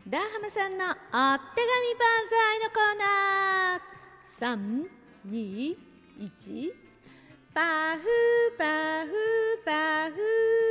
ダーハマさんのお手紙万歳のコーナー。3、2、1、パフパフパフ。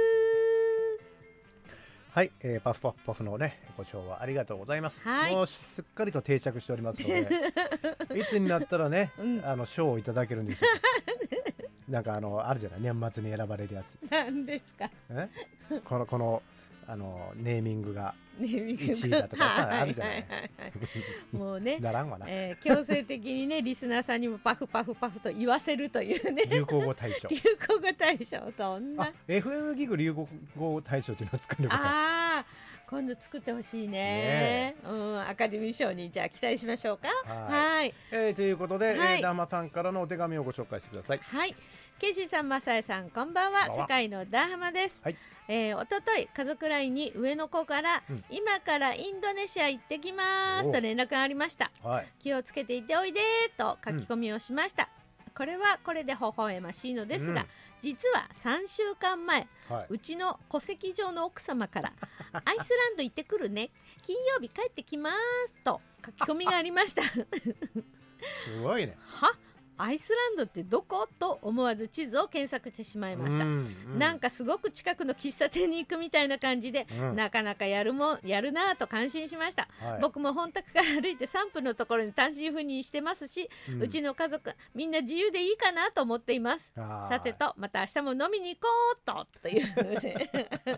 はい、パフパフパフのねご視聴はありがとうございます、 はい、 もうすっかりと定着しておりますのでいつになったらね、賞をいただけるんですよなんかあるじゃない、年末に選ばれるやつ。 何ですか？ このネーミングが1位だとかはいあるじゃない。 もうね、 ならんわな、 強制的にねリスナーさんにもパフパフパフと言わせるというね流行語大賞流行語大賞と女 FM ギグ流行語大賞っていうのを作るのか。 ああ、今度作ってほしい ね、アカデミー賞にじゃあ期待しましょうか。はい、 ということで、 はい、 ダーマさんからのお手紙をご紹介してください。 はい、ケイシーさん、マサイさん、こんばんは。世界のダーハマです。はい、おととい家族 LINE に上の子から、今からインドネシア行ってきますと連絡がありました、はい、気をつけていておいでと書き込みをしました、これはこれで微笑ましいのですが、実は3週間前、うちの戸籍上の奥様からアイスランド行ってくるね、金曜日帰ってきますと書き込みがありましたすごいね。 は、アイスランドってどこと思わず地図を検索してしまいました。なんかすごく近くの喫茶店に行くみたいな感じで、なかなかやるなぁと感心しました、僕も本宅から歩いて3分のところに単身赴任してますし、うちの家族みんな自由でいいかなと思っています。さてと、また明日も飲みに行こうというね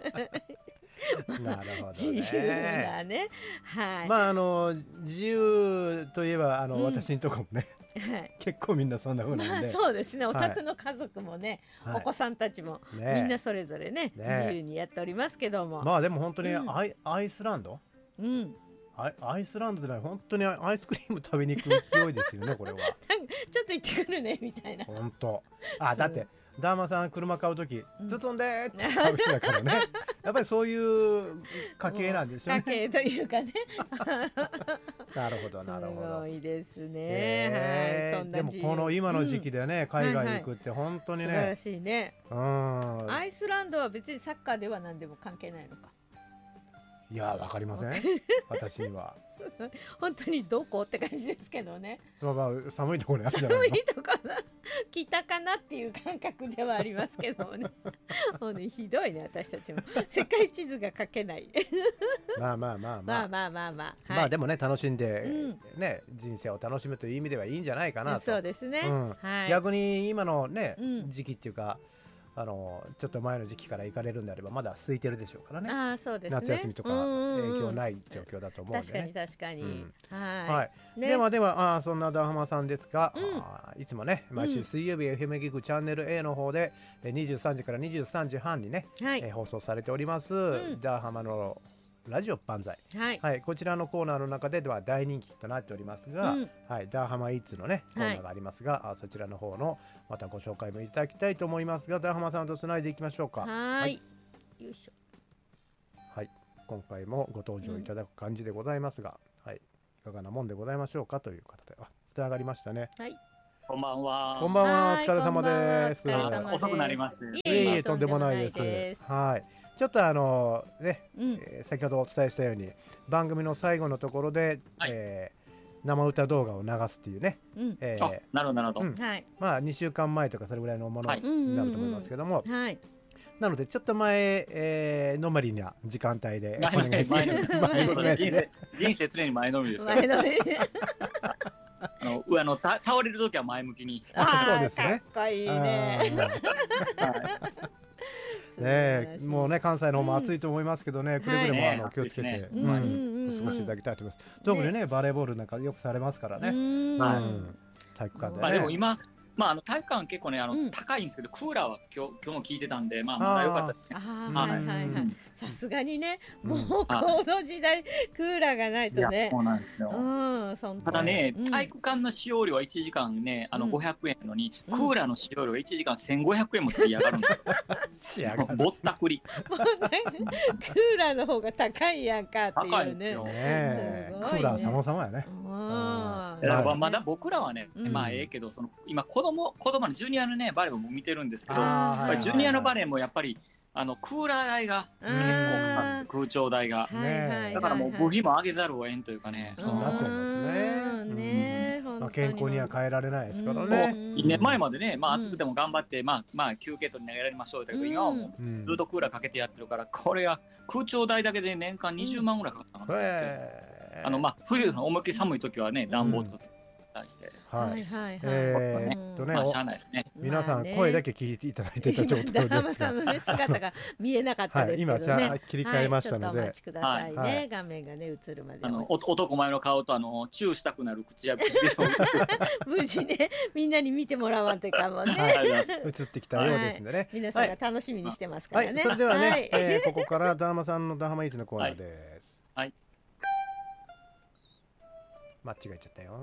なるほどね、 自由だね、はい、 まあ自由といえば私のとこもね、結構みんなそんな風なんで、 そうですね、お宅の家族もね、お子さんたちもみんなそれぞれね、自由にやっておりますけども、 まあでも本当にアイスランド、アイスランドで本当にアイスクリーム食べに行く勢いですよねこれはちょっと行ってくるねみたいな。 本当、だってダーマさん車買うとき包んでーって買う人だからねやっぱりそういう家系なんでしょうね。 家系というかねなるほどなるほど、 すごいですね、はい、そんなでもこの今の時期でね、海外行くって本当にね、 素晴らしいね。アイスランドは別にサッカーでは何でも関係ないのか。 いやわかりません私には本当にどこって感じですけどね。 まあ寒いところにあるじゃないの。 寒いところ北かなっていう感覚ではありますけどもねもうね、ひどいね、私たちも世界地図が書けないまあでもね、楽しんで、ね、人生を楽しむという意味ではいいんじゃないかなと。 そうですね、 逆に今のね、時期っていうかちょっと前の時期から行かれるんであればまだ空いてるでしょうからね。 そうですね、 夏休みとか影響ない状況だと思うんでね。 確かに、 はい、ではそんなダーハマさんですが、いつもね毎週水曜日 FM ギグチャンネル A の方で23時から23時半にね、放送されております、ダーハマのラジオ万歳、こちらのコーナーの中では大人気となっておりますが、ダーハマイーツのねコーナーがありますが、そちらの方のまたご紹介もいただきたいと思いますが、ダーハマさんとつないでいきましょうか。 よいしょ。 はい、今回もご登場いただく感じでございますが、いかがなもんでございましょうかという方で、つながりましたね。 こんばんは。 こんばんは、お疲れ様です。 遅くなりまして。 いえいえ、とんでもないです。はい。ちょっと先ほどお伝えしたように番組の最後のところで、生歌動画を流すっていうね、 なるほどなるほど、 まあ2週間前とかそれぐらいのものになると思いますけども、なのでちょっと前のめりな時間帯でお願いします。 人生常に前のめりですから倒れるときは前向きに。 そうですね。 かっこいいね。 もうね、関西の方も暑いと思いますけどね、くれぐれも気をつけてお過ごしいただきたいと思います。特にね、バレーボールなんかよくされますからね、体育館でね。 でも今体育館結構ね高いんですけど、クーラーは今日も効いてたんで、まだ良かったですね。 さすがにね、もうこの時代クーラーがないとね。 そうなんですよ。ただね、体育館の使用料は1時間ね500円なのに、クーラーの使用料が1時間1500円も取り上がるんですよ。ぼったくり。 クーラーの方が高いやんかっていうね。 クーラー様々やね。 まだ僕らはね、まあええけど、今子供のジュニアのねバレーも見てるんですけど、ジュニアのバレーもやっぱりクーラー代が結構かかる、空調代が、だからもう部費も上げざるを得んというかね、 そうなっちゃいますね。健康には変えられないですからね。 2年前までね、暑くても頑張って休憩取りながらやりましょうだけど、今はもうずっとクーラーかけてやってるから、これは空調代だけで年間20万ぐらいかかったかな。冬の思いっきり寒い時はね、暖房とかして、 皆さん声だけ聞いていただいてた状態ですが、 ダハマさんのね姿が見えなかったですけどね。 今切り替えましたので、 お待ちくださいね。画面がね映るまで。 男前の顔とチューしたくなる口や唇を無事ねみんなに見てもらわんといかんもんね。 映ってきたようですね。 皆さんが楽しみにしてますからね。 それではね、ここからダハマさんのダハマイーツのコーナーです。間違えちゃったよ。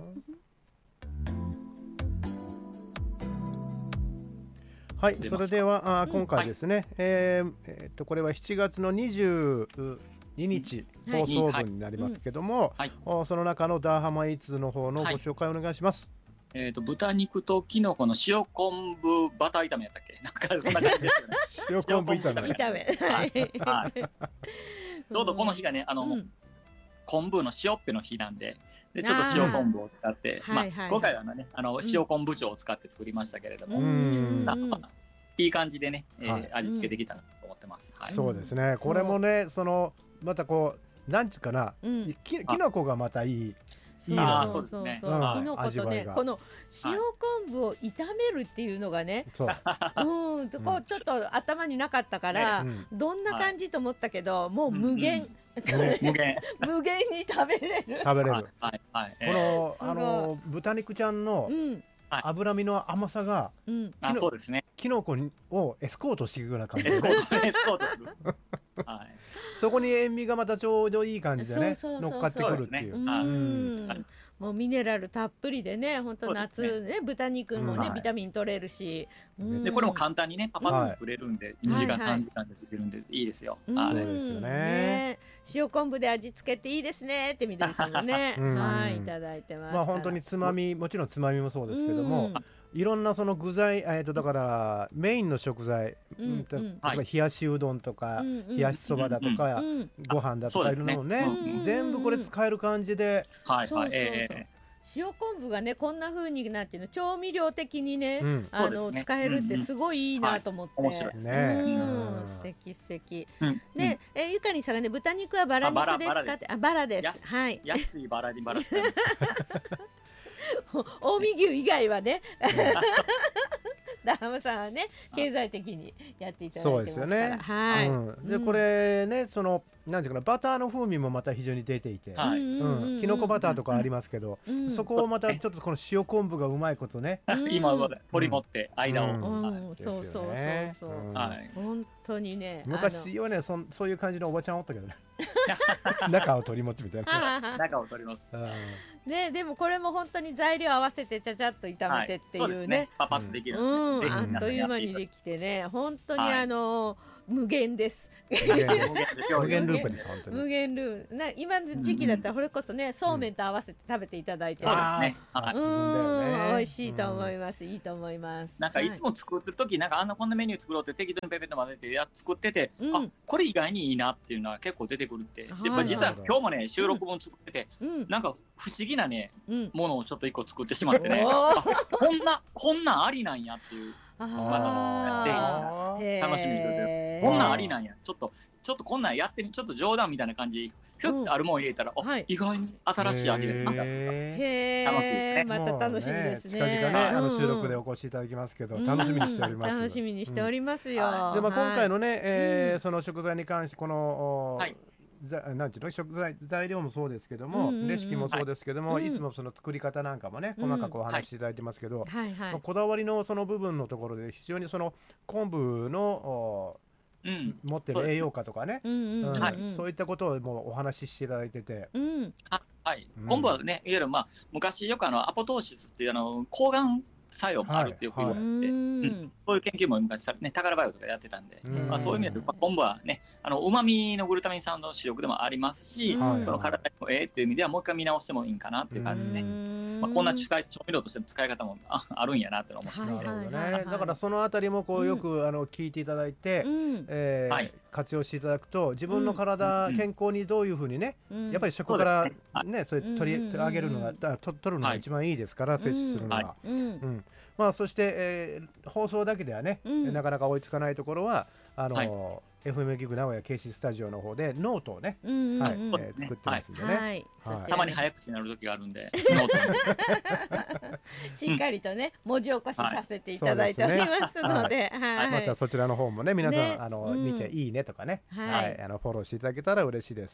はい、それでは今回ですね、これは7月の22日放送分になりますけども、その中のダーハマイーツの方のご紹介お願いします。 豚肉とキノコの塩昆布バター炒めやったっけ、なんかそんな感じですよね。 塩昆布炒め。 どうぞこの日がね、昆布の塩っぺの日なんで。ちょっと塩昆布を使って、今回はね塩昆布茶を使って作りましたけれども、いい感じでね味付けできたなと思ってます。 そうですね。これもねまたこうなんていうかな、きのこがまたいい。 そうですね。キノコとねこの塩昆布を炒めるっていうのがね、こうちょっと頭になかったからどんな感じと思ったけど、もう無限無限に食べれる。 この豚肉ちゃんの脂身の甘さがキノコをエスコートしていくような感じで、そこに塩味がまたちょうどいい感じでね乗っかってくるっていう。 もうミネラルたっぷりでね、本当夏ね豚肉もねビタミン取れるし、 でこれも簡単にねパパッと作れるんで、2時間3時間でできるんでいいですよ。 そうですよね。 塩昆布で味付けていいですねってみどりさんもねいただいてます。 まあ本当につまみ、もちろんつまみもそうですけども、いろんなその具材、だからメインの食材、例えば冷やしうどんとか冷やしそばだとかご飯だとかいろんなのね、全部これ使える感じで、 塩昆布がねこんな風になってる調味料的にね使えるってすごいいいなと思って、 面白いですね。 素敵素敵。でゆかりんさんがね豚肉はバラ肉ですかって、バラです。はい。 安いバラにバラ使いました。 近江牛以外はねダハマさんはね経済的にやっていただいてますから。はい。 でこれねなんていうかな、バターの風味もまた非常に出ていて、きのこバターとかありますけど、そこをまたちょっとこの塩昆布がうまいことね、 今取り持って間を。 そう本当にね。 昔はねそういう感じのおばちゃんおったけどね。中を取り持つみたいな。 中を取ります。 ね、でもこれも本当に材料合わせてちゃちゃっと炒めてっていうね、 パパッとできる。 あっという間にできてね、本当に無限です。 無限ループです本当に。 無限ループ。今の時期だったらこれこそね、そうめんと合わせて食べていただいて、 そうですね。 美味しいと思います。いいと思います。 なんかいつも作ってる時、なんかこんなメニュー作ろうって適当にペペッと混ぜて作ってて、これ意外にいいなっていうのは結構出てくるって。実は今日もね収録本作ってて、なんか不思議なねものをちょっと一個作ってしまってね、こんなんありなんやっていう。楽しみでこんなんありなんや、ちょっとこんなんやってちょっと冗談みたいな感じひょっとあるもん入れたら意外に新しい味が出てきた。 また楽しみですね。 近々ね収録でお越しいただきますけど楽しみにしております。 楽しみにしておりますよ。 で今回のねその食材に関してこのなんていうの材料もそうですけども、レシピもそうですけども、いつもその作り方なんかもね細かくお話していただいてますけど、こだわりのその部分のところで非常にその昆布の持ってる栄養価とかね、そういったことをもうお話ししていただいてて、 昆布はねいわゆる昔よくアポトーシスっていう抗がん作用もあるってよく言われて、そういう研究も昔ね宝バイオとかやってたんで、そういう意味で昆布はねうまみのグルタミン酸の主力でもありますし、その体にもっていう意味ではもう一回見直してもいいかなっていう感じですね。 まあ、こんな調味料としての使い方もあるんやなっていうのを思いました。 なるほどね。だからそのあたりもこうよく聞いていただいて、活用していただくと自分の体、健康にどういうふうにね、やっぱり食からね、それ取り上げるのが取るのが一番いいですから、摂取するのが。まあそして、放送だけではね、なかなか追いつかないところはFM ギグ名古屋 KC スタジオの方でノートをね、作ってますんでね。 たまに早口になる時があるんで、ノートしっかりとね文字起こしさせていただいておりますので、 またそちらの方もね皆さん見ていいねとかね、フォローしていただけたら嬉しいです。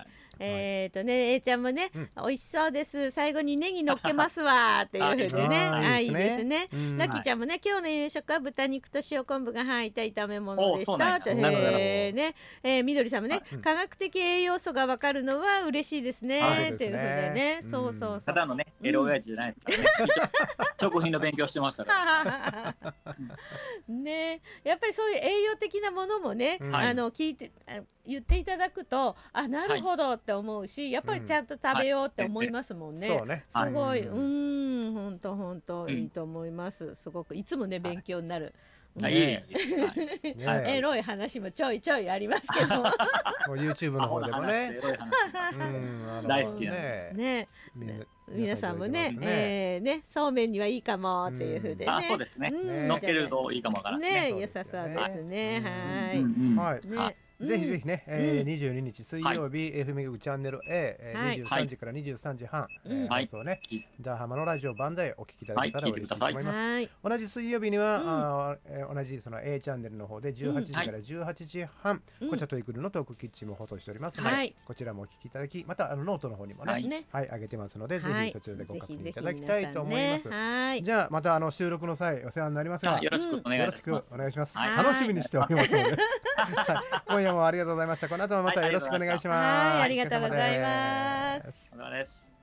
A ちゃんもね美味しそうです、最後にネギ乗っけますわっていう風でね、いいですね。なきちゃんもね、今日の夕食は豚肉と塩昆布が入った炒め物でしたと。みどりさんもね、科学的栄養素がわかるのは嬉しいですねっていう風でね、そうそうそう。 ただのねエロ親父じゃないですからね。食品の勉強してましたからね。やっぱりそういう栄養的なものもね、聞いて言っていただくと、あ、なるほどって思うし、やっぱりちゃんと食べようって思いますもんね。すごい、本当いいと思います。すごくいつもね勉強になる。エロい話もちょいちょいありますけど、 YouTube の方でもね、 大好きね。 皆さんもね、そうめんにはいいかもっていう風でね。 そうですね。乗っけるといいかもわからないですね。 良さそうですね。はい。 ぜひぜひね、22日水曜日 FM ギグチャンネル A23時から23時半放送ね、ダーハマのラジオバンダイお聞きいただけたら嬉しいと思います。同じ水曜日には同じその A チャンネルの方で18時から18時半コチャトイクルのトークキッチンも放送しておりますので、こちらもお聞きいただき、またノートの方にもね上げてますので、ぜひそちらでご確認いただきたいと思います。じゃあまた収録の際お世話になりますが、 よろしくお願いします。 楽しみにしておりますので、今夜もありがとうございました。この後もまたよろしくお願いします。 ありがとうございます。 お疲れ様です。